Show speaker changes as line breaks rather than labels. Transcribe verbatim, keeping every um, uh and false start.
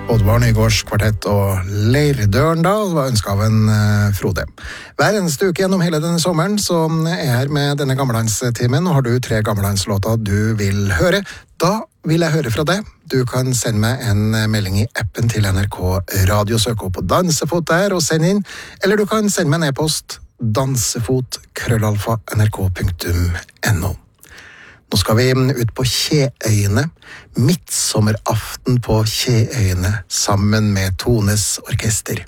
Oddvar Nygårds kvartett og Leirdøren da, var ønsket av en uh, Frode. Hver eneste uke gjennom hele denne sommeren, så er jeg her med denne gammelhandstimen, og har du tre gammelhandslåter du vil høre, da vil jeg høre fra deg. Du kan sende meg en melding i appen til N R K Radio, søk opp på Dansefot der og send inn, eller du kan sende meg en e-post dansefot krøllalfa nrk punktum no. Nå skal vi ut på Kjeøyene, midtsommeraften på Kjeøyene, sammen med Tones orkester.